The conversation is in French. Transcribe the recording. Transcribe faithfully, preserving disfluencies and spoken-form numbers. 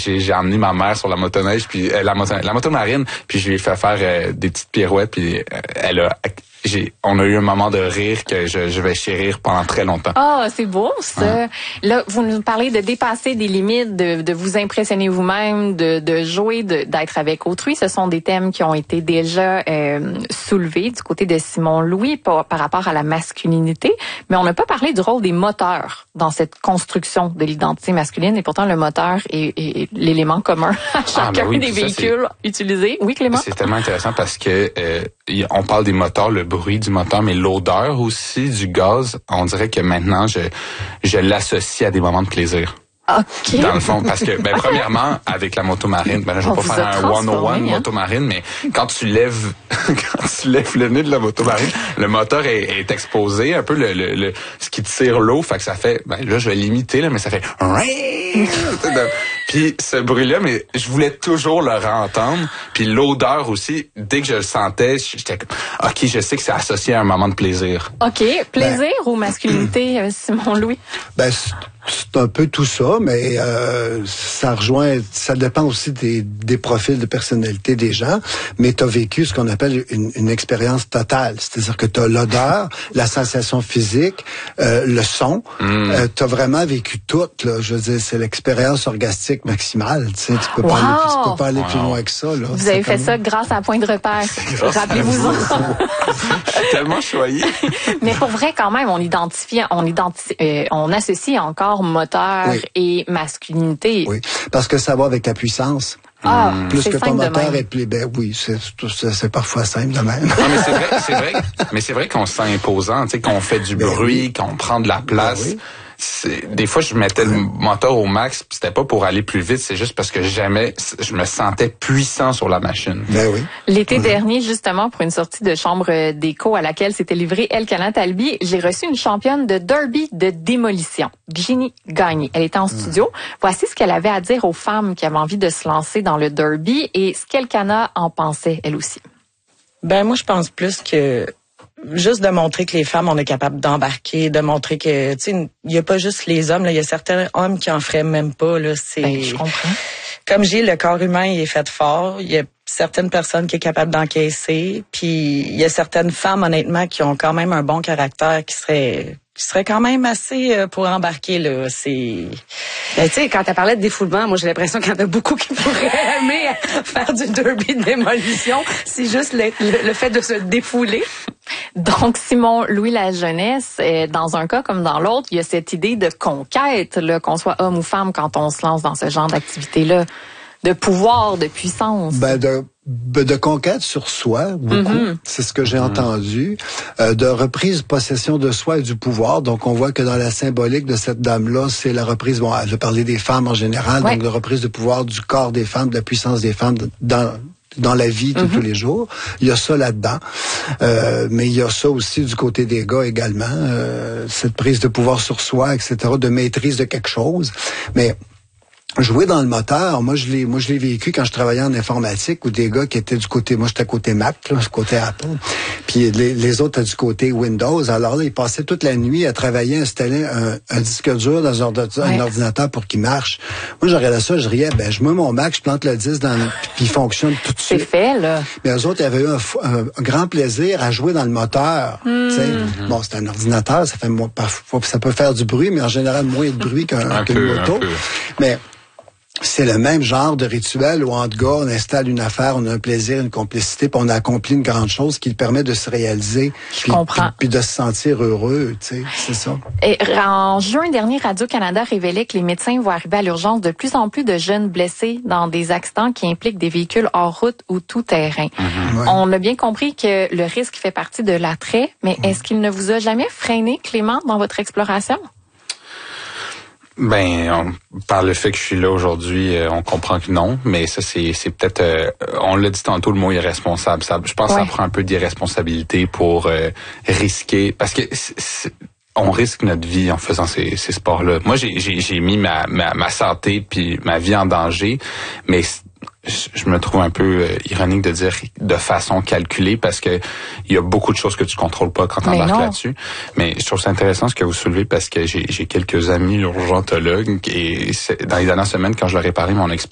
j'ai, j'ai emmené ma mère sur la motoneige, puis euh, la, moto, la motomarine, puis je lui ai fait faire euh, des petites pirouettes, puis euh, elle a... J'ai, on a eu un moment de rire que je, je vais chérir pendant très longtemps. Ah, oh, c'est beau, ça. Ouais. Là, vous nous parlez de dépasser des limites, de, de vous impressionner vous-même, de, de jouer, de, d'être avec autrui. Ce sont des thèmes qui ont été déjà euh, soulevés du côté de Simon Louis par, par rapport à la masculinité. Mais on n'a pas parlé du rôle des moteurs dans cette construction de l'identité masculine. Et pourtant, le moteur est, est, est l'élément commun à chacun ah, ben oui, des véhicules ça, utilisés. Oui, Clément? C'est tellement intéressant parce que euh, on parle des moteurs, le bruit du moteur, mais l'odeur aussi du gaz, on dirait que maintenant, je, je l'associe à des moments de plaisir. Okay. Dans le fond, parce que, ben, premièrement, avec la motomarine, ben, là, je vais on pas faire un cent un hein? motomarine, mais quand tu lèves, quand tu lèves le nez de la motomarine, le moteur est, est exposé, un peu le, le, le, ce qui tire l'eau, fait que ça fait, ben, là, je vais l'imiter, là, mais ça fait, puis ce bruit-là, mais je voulais toujours le entendre, puis l'odeur aussi, dès que je le sentais, j'étais comme, ok, je sais que c'est associé à un moment de plaisir. Ok, plaisir ben, ou masculinité, Simon Louis? Ben, c'est un peu tout ça, mais euh, ça rejoint, ça dépend aussi des, des profils de personnalité des gens, mais tu as vécu ce qu'on appelle une, une expérience totale, c'est-à-dire que tu as l'odeur, la sensation physique, euh, le son, mm. euh, tu as vraiment vécu tout, là, je veux dire, c'est l'expérience orgastique maximale, tu sais, tu peux wow. pas aller, tu peux pas aller wow. plus loin que ça. Là. Vous c'est avez fait comme... ça grâce à Point de repère, rappelez-vous-en. Je suis tellement choyé. Mais pour vrai, quand même, on identifie, on identifie, euh, on associe encore moteur oui. et masculinité. Oui, parce que ça va avec la puissance. Ah, plus c'est que ton moteur est plus, ben oui, c'est, c'est, c'est parfois simple de même. Non, mais c'est vrai, c'est vrai, mais c'est vrai qu'on se sent imposant, tu sais, qu'on fait du ben bruit, oui. qu'on prend de la place. Ben oui. C'est, des fois, je mettais le moteur au max, pis c'était pas pour aller plus vite, c'est juste parce que jamais je me sentais puissant sur la machine. Ben oui. L'été mmh. dernier, justement, pour une sortie de chambre d'écho à laquelle s'était livrée Elkana Talbi, j'ai reçu une championne de derby de démolition, Ginny Gagné. Elle était en studio. Mmh. Voici ce qu'elle avait à dire aux femmes qui avaient envie de se lancer dans le derby et ce qu'Elkana en pensait, elle aussi. Ben moi, je pense plus que juste de montrer que les femmes, on est capable d'embarquer, de montrer que, tu sais, il y a pas juste les hommes, là, il y a certains hommes qui en feraient même pas, là, c'est... Ben, je comprends. Comme j'ai le corps humain, il est fait fort, il y a certaines personnes qui sont capables d'encaisser, puis il y a certaines femmes, honnêtement, qui ont quand même un bon caractère, qui seraient... qui serait quand même assez euh, pour embarquer, là. C'est... Ben, tu sais, quand tu parlais de défoulement, moi, j'ai l'impression qu'il y en a beaucoup qui pourraient aimer faire du derby de démolition. C'est juste le, le, le fait de se défouler. Donc, Simon Louis la jeunesse, euh, dans un cas comme dans l'autre, il y a cette idée de conquête, là, qu'on soit homme ou femme quand on se lance dans ce genre d'activité-là. De pouvoir, de puissance. Ben, de... de conquête sur soi, beaucoup. Mm-hmm. C'est ce que j'ai mm-hmm. entendu. Euh, de reprise, possession de soi et du pouvoir. Donc, on voit que dans la symbolique de cette dame-là, c'est la reprise, bon, elle a parlé des femmes en général, ouais. donc la reprise de pouvoir du corps des femmes, de la puissance des femmes dans dans la vie de mm-hmm. tous les jours. Il y a ça là-dedans. Euh, mais il y a ça aussi du côté des gars également. Euh, cette prise de pouvoir sur soi, et cetera, de maîtrise de quelque chose. Mais jouer dans le moteur, moi je l'ai moi je l'ai vécu quand je travaillais en informatique, où des gars qui étaient du côté, moi j'étais côté Mac, là, côté Apple, puis les, les autres étaient du côté Windows. Alors là, ils passaient toute la nuit à travailler, à installer un, un disque dur dans un, ordinateur, ouais. un ordinateur pour qu'il marche. Moi je regardais ça, je riais, ben je mets mon Mac, je plante le disque dans le, puis il fonctionne tout de suite. C'est fait là. Mais eux autres, ils avaient eu un, un, un grand plaisir à jouer dans le moteur. Mm. Tu sais, bon, c'est un ordinateur, ça fait parfois ça peut faire du bruit, mais en général moins de bruit qu'un, qu'une peu, moto. Mais c'est le même genre de rituel où, entre gars, on installe une affaire, on a un plaisir, une complicité, puis on a accompli une grande chose qui permet de se réaliser. Je puis, comprends. Puis, puis de se sentir heureux, tu sais, c'est ça. Et en juin dernier, Radio-Canada révélait que les médecins voient arriver à l'urgence de plus en plus de jeunes blessés dans des accidents qui impliquent des véhicules hors route ou tout-terrain. Mm-hmm. Ouais. On a bien compris que le risque fait partie de l'attrait, mais mm. est-ce qu'il ne vous a jamais freiné, Clément, dans votre exploration? Ben, on, par le fait que je suis là aujourd'hui, euh, on comprend que non, mais ça c'est c'est peut-être, euh, on l'a dit tantôt, le mot irresponsable. Ça, je pense ouais. que ça prend un peu d'irresponsabilité pour euh, risquer, parce que c'est, c'est, on risque notre vie en faisant ces, ces sports-là. Moi, j'ai j'ai, j'ai mis ma, ma ma santé puis ma vie en danger, mais je me trouve un peu euh, ironique de dire de façon calculée, parce que il y a beaucoup de choses que tu contrôles pas quand tu embarques là-dessus. Mais je trouve ça intéressant ce que vous soulevez, parce que j'ai, j'ai quelques amis urgentologues et dans les dernières semaines, quand je leur ai parlé mon expérience,